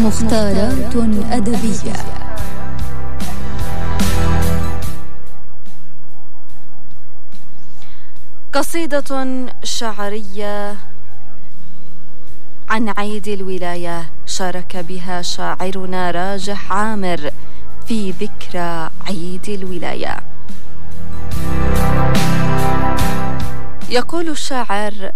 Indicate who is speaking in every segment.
Speaker 1: مختارات أدبية.
Speaker 2: قصيدة شعرية عن عيد الولاية شارك بها شاعرنا راجح عامر في ذكرى عيد الولاية. يقول الشاعر: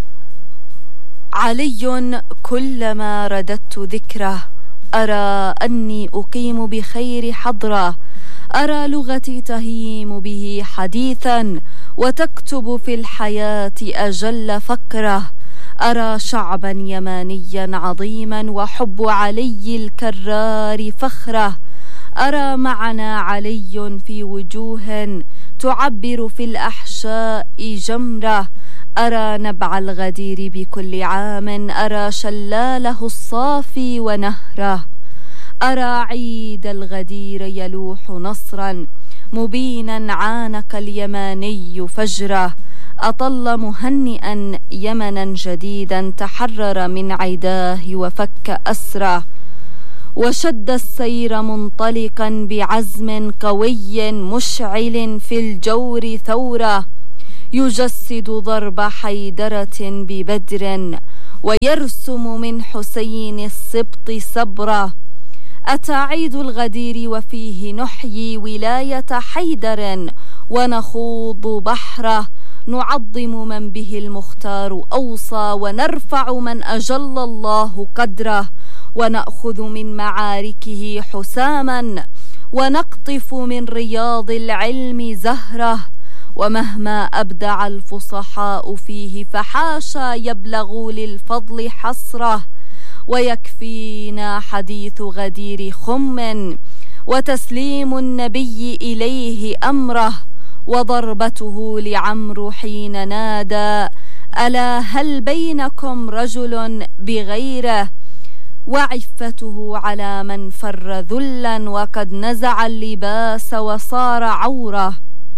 Speaker 2: علي كلما رددت ذكره أرى أني أقيم بخير حضرة، أرى لغتي تهيم به حديثا وتكتب في الحياة أجل فقرة، أرى شعبا يمانيا عظيما وحب علي الكرار فخرة، أرى معنى علي في وجوه تعبر في الأحشاء جمرة، أرى نبع الغدير بكل عام، أرى شلاله الصافي ونهره، أرى عيد الغدير يلوح نصرا مبينا عانق اليماني فجره، أطل مهنئا يمنا جديدا تحرر من عداه وفك أسره، وشد السير منطلقا بعزم قوي مشعل في الجور ثورة، يجسد ضرب حيدرة ببدر ويرسم من حسين السبط صبرة، أتى عيد الغدير وفيه نحيي ولاية حيدر ونخوض بحره، نعظم من به المختار أوصى ونرفع من أجل الله قدره، ونأخذ من معاركه حساما ونقطف من رياض العلم زهره، ومهما أبدع الفصحاء فيه فحاشا يبلغ للفضل حصره، ويكفينا حديث غدير خم وتسليم النبي إليه أمره، وضربته لعمرو حين نادى ألا هل بينكم رجل بغيره، وعفته على من فر ذلا وقد نزع اللباس وصار عوره،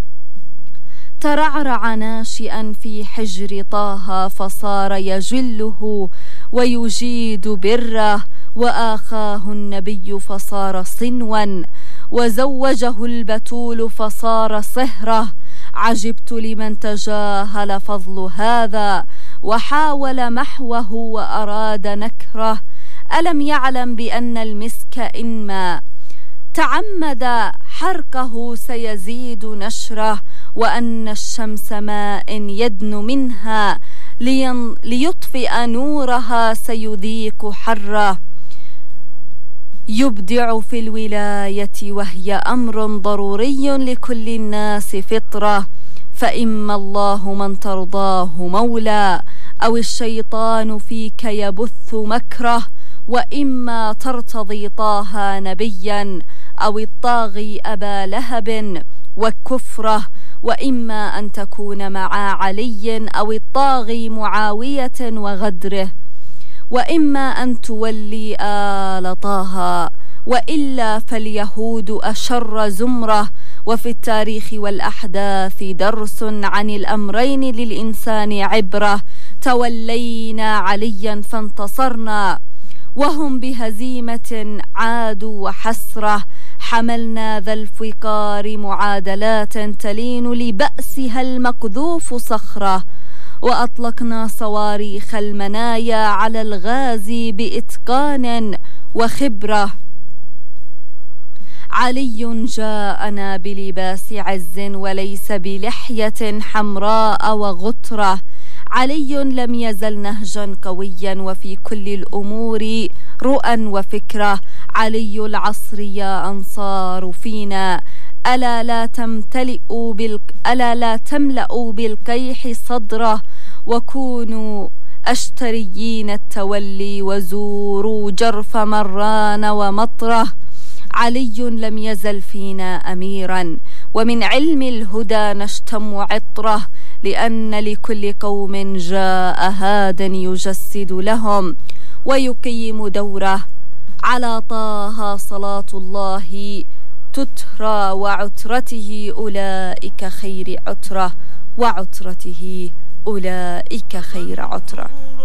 Speaker 2: ترعرع ناشئا في حجر طه فصار يجله ويجيد بره، وآخاه النبي فصار صنوا وزوجه البتول فصار صهره، عجبت لمن تجاهل فضل هذا وحاول محوه وأراد نكره، ألم يعلم بأن المسك إنما تعمد حرقه سيزيد نشره، وأن الشمس ماء يدن منها ليطفئ نورها سيذيق حره، يبدع في الولاية وهي أمر ضروري لكل الناس فطرة، فإما الله من ترضاه مولى أو الشيطان فيك يبث مكره، وإما ترتضي طه نبيا أو الطاغي أبا لهب وكفره، وإما أن تكون مع علي أو الطاغي معاوية وغدره، وإما أن تولي آل طه، وإلا فاليهود أشر زمرة، وفي التاريخ والأحداث درس عن الأمرين للإنسان عبرة، تولينا عليا فانتصرنا وهم بهزيمة عادوا وحسرة، حملنا ذا الفقار معادلات تلين لبأسها المقذوف صخرة، وأطلقنا صواريخ المنايا على الغازي بإتقان وخبرة، علي جاءنا بلباس عز وليس بلحية حمراء وغترة، علي لم يزل نهجا قويا وفي كل الأمور رؤى وفكرة، علي العصر يا أنصار فينا ألا لا تملأوا بالقيح صدره، وكونوا أشتريين التولي وزوروا جرف مران ومطره، علي لم يزل فينا أميرا ومن علم الهدى نشتم عطره، لأن لكل قوم جاء هادا يجسد لهم ويقيم دوره، على طه صلاة الله تترى وعترته أولئك خير عترة، وعترته أولئك خير عترة.